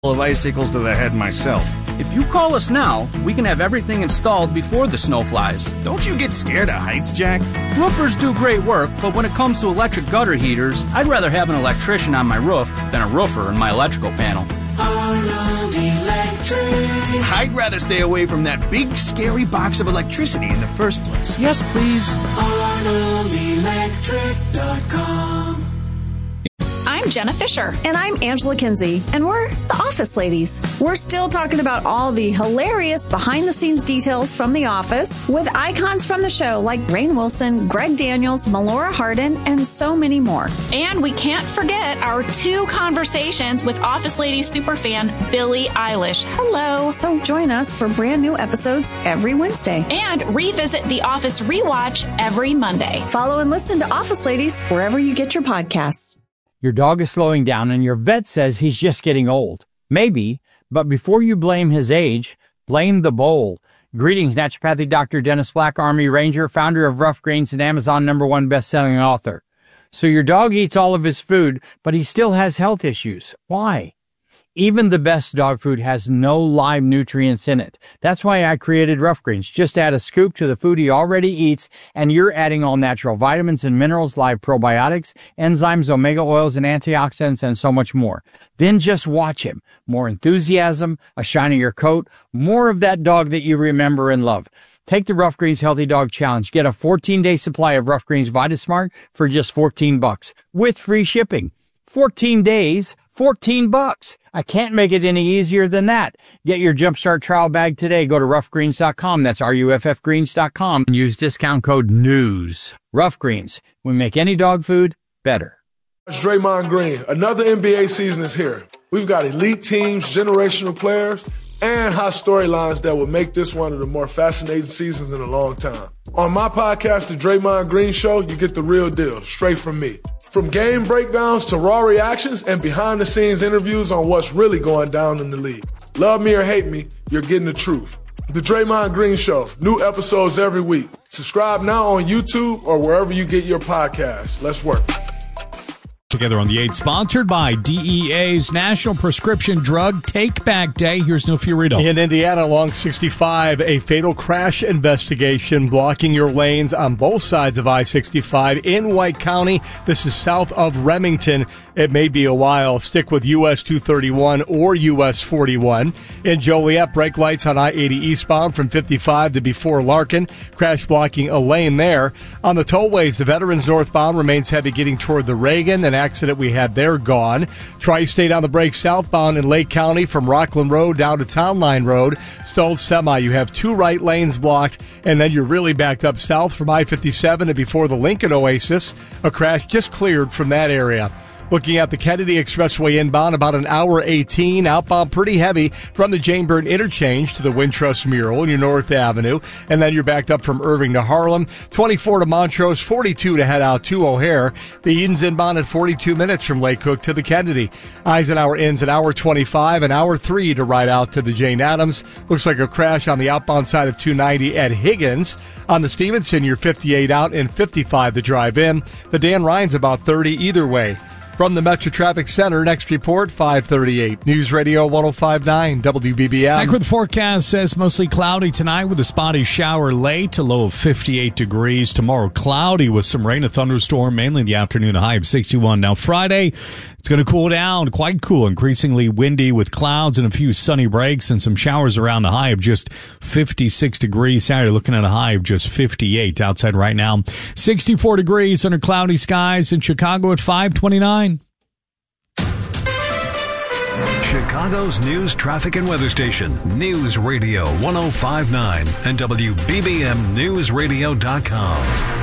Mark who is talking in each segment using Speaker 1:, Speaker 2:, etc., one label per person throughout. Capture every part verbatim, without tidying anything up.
Speaker 1: of icicles to the head myself.
Speaker 2: If you call us now, we can have everything installed before the snow flies.
Speaker 1: Don't you get scared of heights, Jack?
Speaker 2: Roofers do great work, but when it comes to electric gutter heaters, I'd rather have an electrician on my roof than a roofer in my electrical panel.
Speaker 3: Arnold Electric.
Speaker 1: I'd rather stay away from that big, scary box of electricity in the first place.
Speaker 2: Yes, please.
Speaker 3: Arnold Electric dot com.
Speaker 4: I'm Jenna Fisher.
Speaker 5: And I'm Angela Kinsey. And we're the Office Ladies. We're still talking about all the hilarious behind-the-scenes details from The Office with icons from the show like Rainn Wilson, Greg Daniels, Melora Hardin, and so many more.
Speaker 4: And we can't forget our two conversations with Office Ladies superfan Billie Eilish. Hello.
Speaker 5: So join us for brand new episodes every Wednesday.
Speaker 4: And revisit The Office Rewatch every Monday.
Speaker 5: Follow and listen to Office Ladies wherever you get your podcasts.
Speaker 6: Your dog is slowing down and your vet says he's just getting old. Maybe, but before you blame his age, blame the bowl. Greetings, naturopathic doctor Dennis Black, Army Ranger, founder of Rough Greens and Amazon number one best-selling author. So your dog eats all of his food, but he still has health issues. Why? Even the best dog food has no live nutrients in it. That's why I created Rough Greens. Just add a scoop to the food he already eats, and you're adding all natural vitamins and minerals, live probiotics, enzymes, omega oils, and antioxidants, and so much more. Then just watch him. More enthusiasm, a shinier coat, more of that dog that you remember and love. Take the Rough Greens Healthy Dog Challenge. Get a fourteen-day supply of Rough Greens VitaSmart for just fourteen bucks with free shipping. fourteen days, fourteen bucks. I can't make it any easier than that. Get your Jumpstart trial bag today. Go to rough greens dot com. That's R U F F greens dot com and use discount code NEWS. Rough Greens. We make any dog food better.
Speaker 7: It's Draymond Green. Another N B A season is here. We've got elite teams, generational players, and hot storylines that will make this one of the more fascinating seasons in a long time. On my podcast, The Draymond Green Show, you get the real deal, straight from me. From game breakdowns to raw reactions and behind-the-scenes interviews on what's really going down in the league. Love me or hate me, you're getting the truth. The Draymond Green Show, new episodes every week. Subscribe now on YouTube or wherever you get your podcasts. Let's work.
Speaker 8: Together on the eight, sponsored by D E A's National Prescription Drug Take Back Day. Here's Neil Fiorito.
Speaker 9: In Indiana, along sixty-five, a fatal crash investigation blocking your lanes on both sides of I sixty-five in White County. This is south of Remington. It may be a while. Stick with U S two thirty-one or U S forty-one. In Joliet, brake lights on I eighty eastbound from fifty-five to before Larkin. Crash blocking a lane there. On the tollways, the Veterans northbound remains heavy getting toward the Reagan. An accident we had there gone. Tri-State on the brakes southbound in Lake County from Rockland Road down to Town Line Road. Stalled semi. You have two right lanes blocked, and then you're really backed up south from I fifty-seven and before the Lincoln Oasis. A crash just cleared from that area. Looking at the Kennedy Expressway inbound, about an hour eighteen. Outbound pretty heavy from the Jane Byrne interchange to the Wintrust mural in your North Avenue. And then you're backed up from Irving to Harlem. twenty-four to Montrose, forty-two to head out to O'Hare. The Edens inbound at forty-two minutes from Lake Cook to the Kennedy. Eisenhower ends at hour twenty-five, an hour three to ride out to the Jane Addams. Looks like a crash on the outbound side of two ninety at Higgins. On the Stevenson, you're fifty-eight out and fifty-five to drive in. The Dan Ryan's about thirty either way. From the Metro Traffic Center, next report, five thirty-eight. News Radio one oh five point nine, W B B M.
Speaker 8: Back with the forecast says mostly cloudy tonight with a spotty shower late, a low of fifty-eight degrees. Tomorrow, cloudy with some rain, a thunderstorm, mainly in the afternoon, a high of sixty-one. Now, Friday, it's going to cool down, quite cool, increasingly windy with clouds and a few sunny breaks and some showers around, a high of just fifty-six degrees. Saturday, looking at a high of just fifty-eight. Outside right now, sixty-four degrees under cloudy skies in Chicago at five twenty-nine.
Speaker 10: Chicago's news, traffic, and weather station, News Radio one oh five point nine and W B B M News Radio dot com.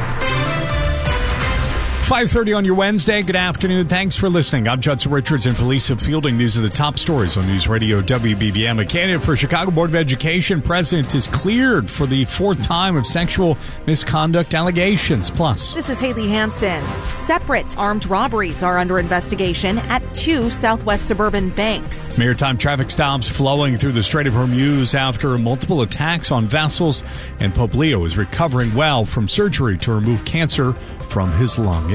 Speaker 8: five thirty on your Wednesday. Good afternoon. Thanks for listening. I'm Judson Richards and Felisa Fielding. These are the top stories on News Radio W B B M. A candidate for Chicago Board of Education president is cleared for the fourth time of sexual misconduct allegations. Plus,
Speaker 11: this is Haley Hansen. Separate armed robberies are under investigation at two Southwest suburban banks.
Speaker 8: Maritime traffic stops flowing through the Strait of Hormuz after multiple attacks on vessels, and Pope Leo is recovering well from surgery to remove cancer from his lung.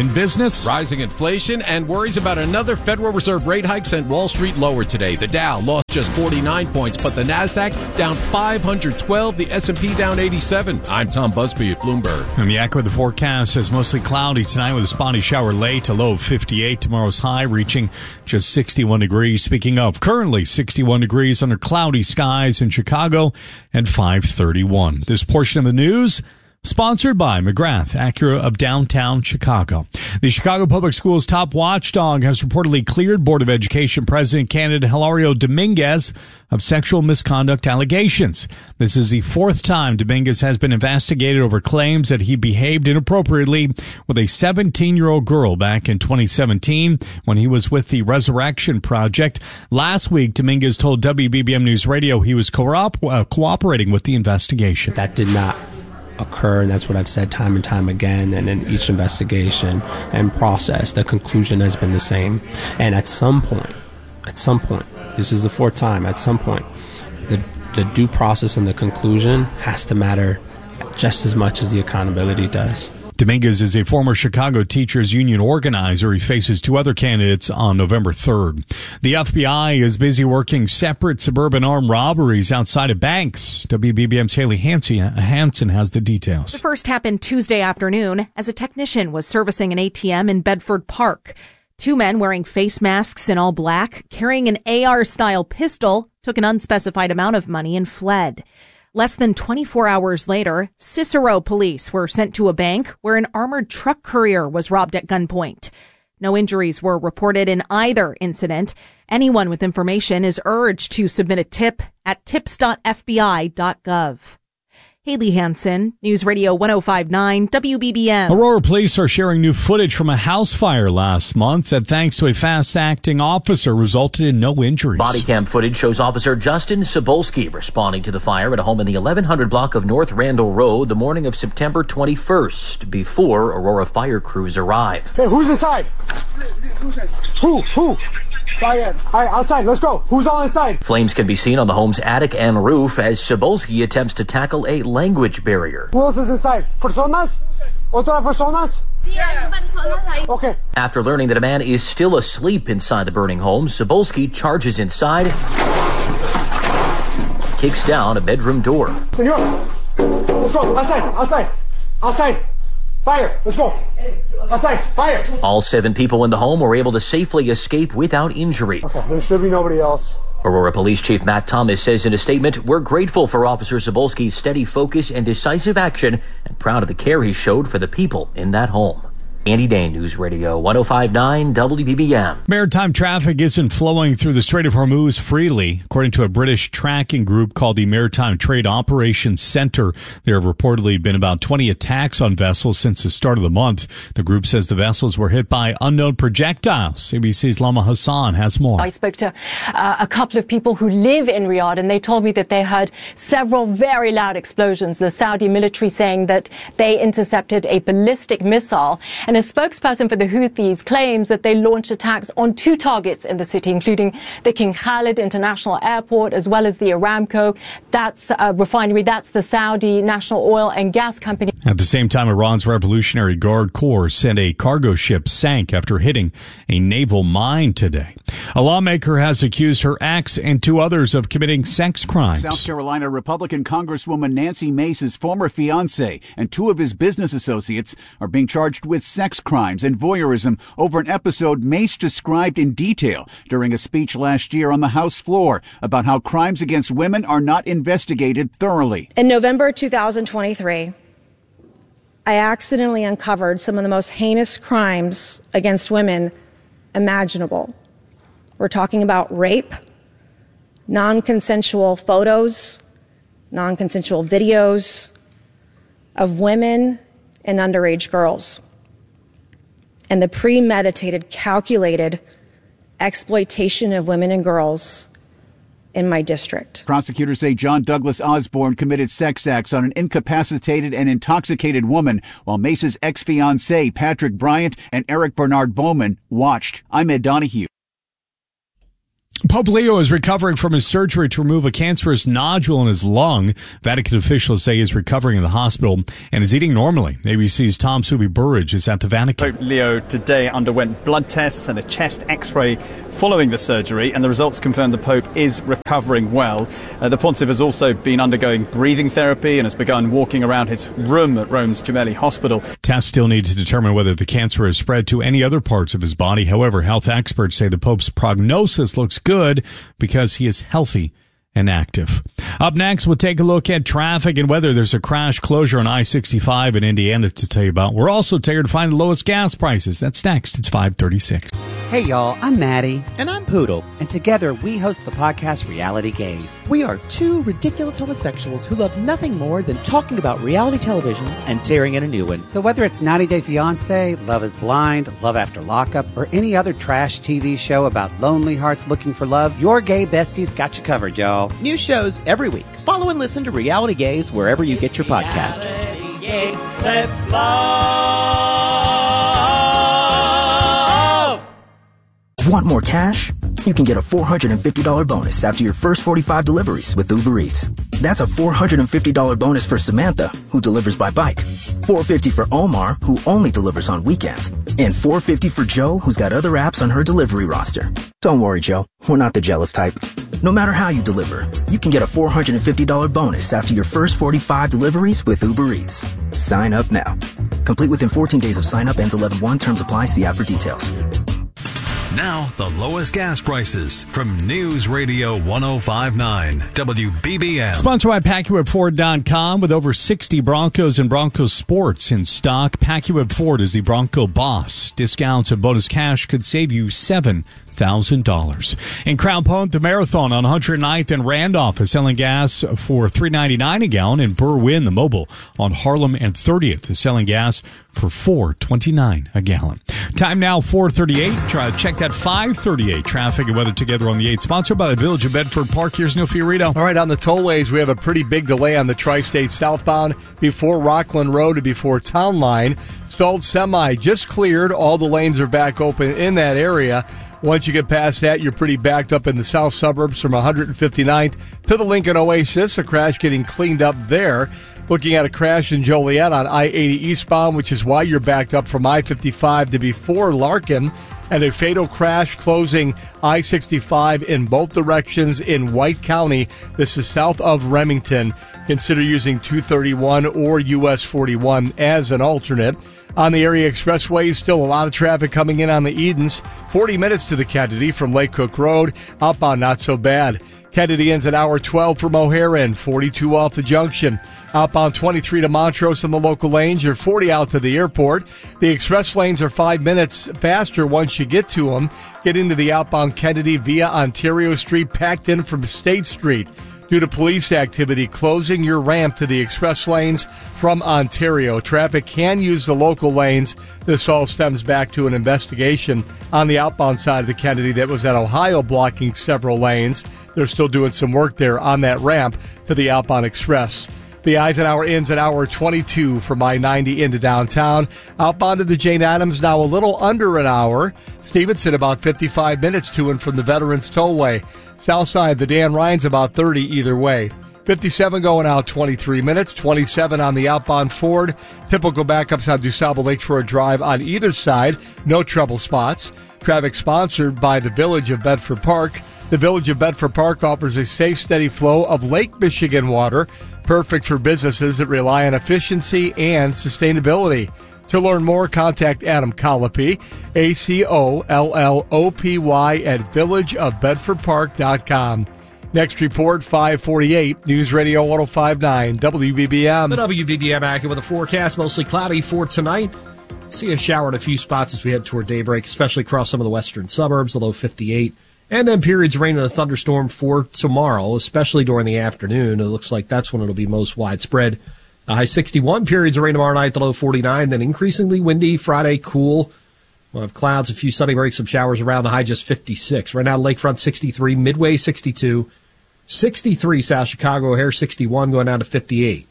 Speaker 8: In business,
Speaker 12: rising inflation and worries about another Federal Reserve rate hike sent Wall Street lower today. The Dow lost just forty-nine points, but the Nasdaq down five hundred twelve, the S and P down eighty-seven. I'm Tom Busby at Bloomberg.
Speaker 8: And the AccuWeather forecast says mostly cloudy tonight with a spotty shower late, a low of fifty-eight. Tomorrow's high reaching just sixty-one degrees. Speaking of, currently sixty-one degrees under cloudy skies in Chicago at five thirty-one. This portion of the news sponsored by McGrath Acura of downtown Chicago. The Chicago Public Schools top watchdog has reportedly cleared Board of Education President candidate Hilario Dominguez of sexual misconduct allegations. This is the fourth time Dominguez has been investigated over claims that he behaved inappropriately with a seventeen-year-old girl back in twenty seventeen when he was with the Resurrection Project. Last week, Dominguez told W B B M News Radio he was co- uh, cooperating with the investigation.
Speaker 13: That did not occur, and that's what I've said time and time again, and in each investigation and process the conclusion has been the same. And at some point at some point this is the fourth time, at some point the the due process and the conclusion has to matter just as much as the accountability does.
Speaker 8: Dominguez is a former Chicago Teachers Union organizer. He faces two other candidates on November third. The F B I is busy working separate suburban armed robberies outside of banks. W B B M's Haley Hansen has the details.
Speaker 11: The first happened Tuesday afternoon as a technician was servicing an A T M in Bedford Park. Two men wearing face masks in all black, carrying an A R-style pistol, took an unspecified amount of money and fled. Less than twenty-four hours later, Cicero police were sent to a bank where an armored truck courier was robbed at gunpoint. No injuries were reported in either incident. Anyone with information is urged to submit a tip at tips dot f b i dot gov. Haley Hansen, News Radio one oh five point nine W B B M.
Speaker 8: Aurora police are sharing new footage from a house fire last month that, thanks to a fast-acting officer, resulted in no injuries.
Speaker 14: Body cam footage shows Officer Justin Cebulski responding to the fire at a home in the eleven hundred block of North Randall Road the morning of September twenty-first, before Aurora fire crews arrived.
Speaker 15: Hey, who's inside? Who? Who? Fire. All right, outside. Let's go. Who's all inside?
Speaker 14: Flames can be seen on the home's attic and roof as Cebulski attempts to tackle a language barrier.
Speaker 15: Who else is inside? Personas? Otra personas? Okay.
Speaker 14: After learning that a man is still asleep inside the burning home, Cebulski charges inside, kicks down a bedroom door.
Speaker 15: Senor, let's go. Outside. Outside. Outside. Fire. Let's go. Outside. Fire.
Speaker 14: All seven people in the home were able to safely escape without injury.
Speaker 15: Okay, there should be nobody else.
Speaker 14: Aurora Police Chief Matt Thomas says in a statement, "We're grateful for Officer Cebulski's steady focus and decisive action and proud of the care he showed for the people in that home." Andy Dane, News Radio one oh five point nine W B B M.
Speaker 8: Maritime traffic isn't flowing through the Strait of Hormuz freely. According to a British tracking group called the Maritime Trade Operations Center, there have reportedly been about twenty attacks on vessels since the start of the month. The group says the vessels were hit by unknown projectiles. C B C's Lama Hassan has more.
Speaker 16: I spoke to uh, a couple of people who live in Riyadh, and they told me that they heard several very loud explosions. The Saudi military saying that they intercepted a ballistic missile. And a spokesperson for the Houthis claims that they launched attacks on two targets in the city, including the King Khalid International Airport, as well as the Aramco, that's a refinery, that's the Saudi National Oil and Gas Company.
Speaker 8: At the same time, Iran's Revolutionary Guard Corps said a cargo ship sank after hitting a naval mine today. A lawmaker has accused her ex and two others of committing sex crimes.
Speaker 17: South Carolina Republican Congresswoman Nancy Mace's former fiancé and two of his business associates are being charged with sex crimes and voyeurism over an episode Mace described in detail during a speech last year on the House floor about how crimes against women are not investigated thoroughly.
Speaker 18: In November two thousand twenty-three, I accidentally uncovered some of the most heinous crimes against women imaginable. We're talking about rape, non-consensual photos, non-consensual videos of women and underage girls, and the premeditated, calculated exploitation of women and girls in my district.
Speaker 17: Prosecutors say John Douglas Osborne committed sex acts on an incapacitated and intoxicated woman, while Mace's ex-fiancé, Patrick Bryant, and Eric Bernard Bowman watched. I'm Ed Donahue.
Speaker 8: Pope Leo is recovering from his surgery to remove a cancerous nodule in his lung. Vatican officials say he's recovering in the hospital and is eating normally. A B C's Tom Subi Burridge is at the Vatican.
Speaker 19: Pope Leo today underwent blood tests and a chest x-ray following the surgery, and the results confirm the Pope is recovering well. Uh, the Pontiff has also been undergoing breathing therapy and has begun walking around his room at Rome's Gemelli Hospital.
Speaker 8: Tests still need to determine whether the cancer has spread to any other parts of his body. However, health experts say the Pope's prognosis looks good because he is healthy and active. Up next, we'll take a look at traffic and weather. There's a crash closure on I sixty-five in Indiana to tell you about. We're also here to find the lowest gas prices. That's next. It's five thirty-six.
Speaker 20: Hey, y'all. I'm Maddie. And I'm Poodle. And together, we host the podcast Reality Gaze. We are two ridiculous homosexuals who love nothing more than talking about reality television and tearing in a new one. So whether it's ninety day fiancé, Love is Blind, Love After Lockup, or any other trash T V show about lonely hearts looking for love, your gay besties got you covered, y'all. New shows every week. Follow and listen to Reality Gaze wherever you get your podcast.
Speaker 3: Reality Gaze, let's love.
Speaker 21: Want more cash? You can get a four hundred fifty dollars bonus after your first forty-five deliveries with Uber Eats. That's a four hundred fifty dollars bonus for Samantha, who delivers by bike, four hundred fifty dollars for Omar, who only delivers on weekends, and four hundred fifty dollars for Joe, who's got other apps on her delivery roster. Don't worry, Joe. We're not the jealous type. No matter how you deliver, you can get a four hundred fifty dollars bonus after your first forty-five deliveries with Uber Eats. Sign up now. Complete within fourteen days of sign up. Ends eleven one. Terms apply. See app for details.
Speaker 10: Now, the lowest gas prices from News Radio ten fifty-nine W B B M.
Speaker 8: Sponsored by Pacquiao Ford dot com. With over sixty Broncos and Bronco Sports in stock, Pacquiao Ford is the Bronco boss. Discounts and bonus cash could save you seven thousand dollars. In Crown Point, the Marathon on one hundred ninth and Randolph is selling gas for three ninety-nine a gallon. In Berwyn, the Mobile on Harlem and thirtieth is selling gas for four twenty-nine a gallon. Time now, four thirty-eight. Try to check that five thirty-eight traffic and weather together on the eight. Sponsored by the Village of Bedford Park. Here's Neil Fiorito.
Speaker 9: All right, on the tollways, we have a pretty big delay on the Tri-State southbound before Rockland Road and before Town Line. Stalled semi just cleared. All the lanes are back open in that area. Once you get past that, you're pretty backed up in the south suburbs from one hundred fifty-ninth to the Lincoln Oasis. A crash getting cleaned up there. Looking at a crash in Joliet on I eighty eastbound, which is why you're backed up from I fifty-five to before Larkin. And a fatal crash closing I sixty-five in both directions in White County. This is south of Remington. Consider using two thirty-one or U S forty-one as an alternate. On the area expressways, still a lot of traffic coming in on the Edens. forty minutes to the Kennedy from Lake Cook Road. Outbound, not so bad. Kennedy ends at hour twelve from O'Hare end, forty-two off the junction. Outbound twenty-three to Montrose in the local lanes. You're forty out to the airport. The express lanes are five minutes faster once you get to them. Get into the outbound Kennedy via Ontario Street, packed in from State Street. Due to police activity closing your ramp to the express lanes from Ontario. Traffic can use the local lanes. This all stems back to an investigation on the outbound side of the Kennedy that was at Ohio, blocking several lanes. They're still doing some work there on that ramp to the outbound express. The Eisenhower ends at hour twenty-two from I ninety into downtown. Outbound to the Jane Addams now a little under an hour. Stevenson about fifty-five minutes to and from the Veterans Tollway. South side, the Dan Ryan's about thirty either way. fifty-seven going out twenty-three minutes, twenty-seven on the outbound Ford. Typical backups on DuSable Lakeshore Drive on either side. No trouble spots. Traffic sponsored by the Village of Bedford Park. The Village of Bedford Park offers a safe, steady flow of Lake Michigan water, perfect for businesses that rely on efficiency and sustainability. To learn more, contact Adam Colopy, A C O L L O P Y at village of bedford park dot com. Next report, five forty-eight, News Radio ten fifty-nine, W B B M.
Speaker 22: The W B B M accurate with a forecast, mostly cloudy for tonight. See a shower in a few spots as we head toward daybreak, especially across some of the western suburbs, the low fifty-eight. And then periods of rain and a thunderstorm for tomorrow, especially during the afternoon. It looks like that's when it'll be most widespread. A high sixty-one, periods of rain tomorrow night, the low forty-nine. Then increasingly windy, Friday, cool. We'll have clouds, a few sunny breaks, some showers around, the high just fifty-six. Right now, Lakefront sixty-three, Midway sixty-two, sixty-three South Chicago, O'Hare sixty-one, going down to fifty-eight.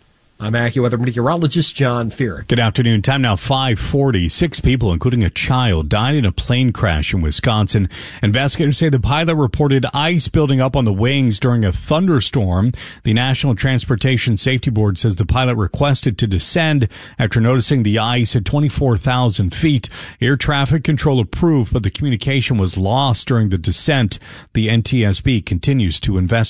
Speaker 22: I'm AccuWeather meteorologist John Feerick.
Speaker 8: Good afternoon. Time now five forty. Six people, including a child, died in a plane crash in Wisconsin. Investigators say the pilot reported ice building up on the wings during a thunderstorm. The National Transportation Safety Board says the pilot requested to descend after noticing the ice at twenty-four thousand feet. Air traffic control approved, but the communication was lost during the descent. The N T S B continues to investigate.